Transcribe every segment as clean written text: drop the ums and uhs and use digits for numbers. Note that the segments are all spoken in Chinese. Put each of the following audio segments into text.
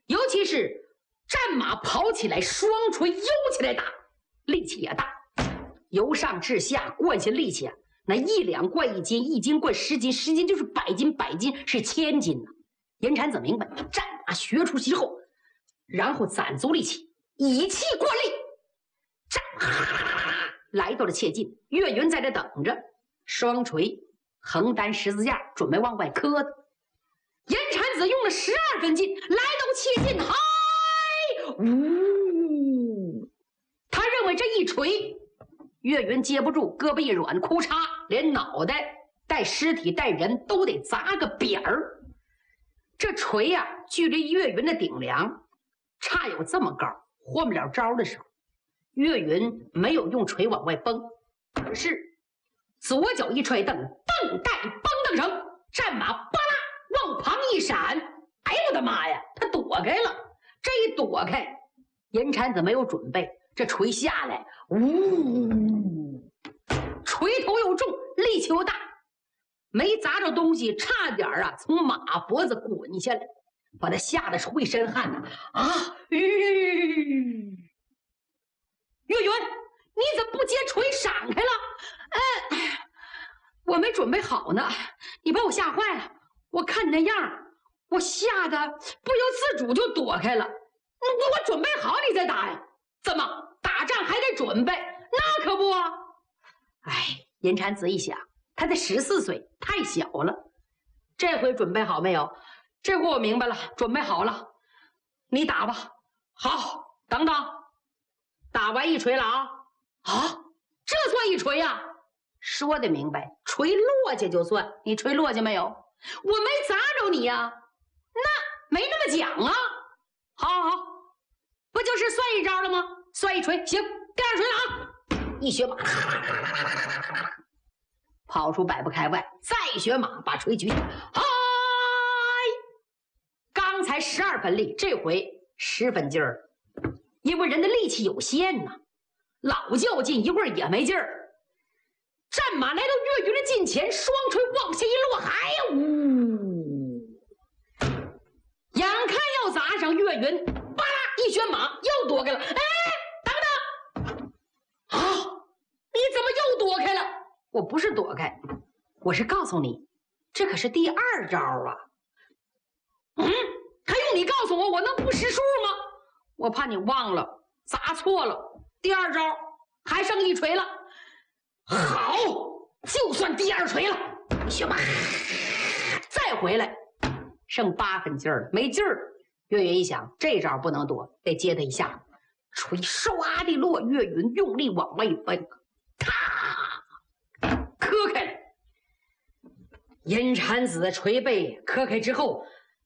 尤其是战马跑起来，双锤悠起来打，力气也大。由上至下灌下力气啊，那1两灌1斤，1斤灌10斤，10斤就是100斤，100斤是1000斤呐。严产子明白，战马学出其后，然后攒足力气，以气灌力，战来到了切近。岳云在这等着，双锤横担十字架，准备往外磕的。严产子用了12分劲，来到切近，嗨，呜！他认为这一锤，岳云接不住，胳膊一软，哭嚓，连脑袋带尸体带人都得砸个扁儿。这锤呀，距离岳云的顶梁差有这么高，换不了招的时候，岳云没有用锤往外崩，可是左脚一踹蹬，蹬带绷蹬绳，战马巴拉往旁一闪，哎呦我的妈呀，他躲开了。这一躲开，严产子没有准备，这锤下来，呜，锤头又重，力气又大，没砸着东西，差点啊从马脖子滚下来，把他吓得是会身汗呐！岳云，你怎么不接锤闪开了？我没准备好呢，你把我吓坏了。我看你那样，我吓得不由自主就躲开了。我准备好你再打呀？怎么打仗还得准备？那可不啊！严产子一想，他才14岁，太小了。这回准备好没有？这回我明白了，准备好了。你打吧。好，等等，打完一锤了啊！这算一锤呀？说的明白，锤落下就算。你锤落下没有？我没砸着你呀，那没那么讲啊。好，不就是算一招了吗？算一锤，行，第2锤了啊！一学马，跑出100步开外，再学马，把锤举起，嗨！刚才12分力，这回10分劲儿，因为人的力气有限呐，老较劲一会儿也没劲儿。战马来到岳云的近前，双锤往下一落，呜！眼看要砸上，岳云巴拉一旋马，又躲开了。等等！你怎么又躲开了？我不是躲开，我是告诉你，这可是第2招啊！还用你告诉我，我能不识数吗？我怕你忘了，砸错了。第2招还剩1锤了。好，就算第2锤了。学马，再回来，剩8分劲儿了，没劲儿。岳云一想，这招不能躲，得接他一下。锤唰的落，岳云用力往外奔，磕开了。严产子的锤背磕开之后，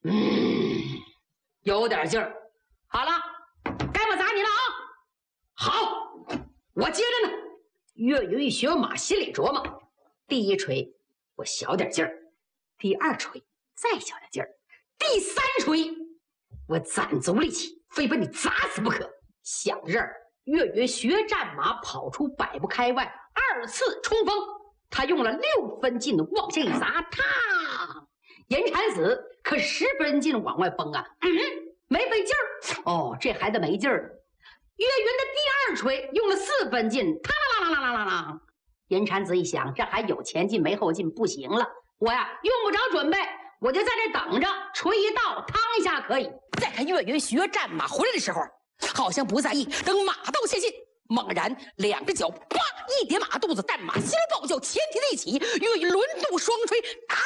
有点劲儿。好了，该我砸你了啊！好，我接着呢。岳云一学马，心里琢磨：第1锤我小点劲儿，第2锤再小点劲儿，第3锤我攒足力气，非把你砸死不可。想到这儿，岳云学战马跑出100步开外，2次冲锋，他用了6分劲往下一砸，严产子可10分劲往外崩啊，没费劲儿。这孩子没劲儿。岳云的第2锤用了4分劲，啦！严产子一想，这还有前劲没后劲，不行了，我呀用不着准备，我就在这等着，锤一到，趟一下可以。再看岳云学战马回来的时候，好像不在意，等马到切近，猛然2个脚啪一点马肚子，战马心如暴叫，前蹄一起，岳云轮动双锤，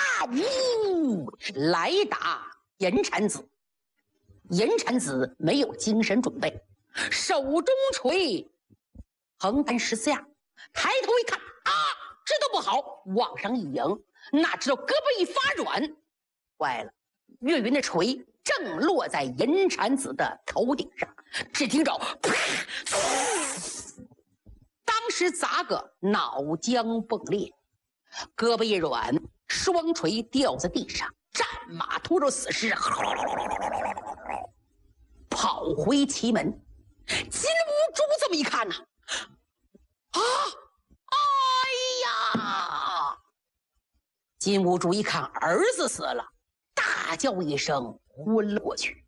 来打严产子。严产子没有精神准备，手中锤横担10下，抬头一看，知道不好，往上一迎，哪知道胳膊一发软，坏了，岳云的锤正落在严产子的头顶上，只听着啪，当时砸个脑浆迸裂，胳膊一软，双锤掉在地上，战马拖着死尸跑回祁门。金兀术这么一看呢，金兀术一看儿子死了，大叫一声，昏了过去。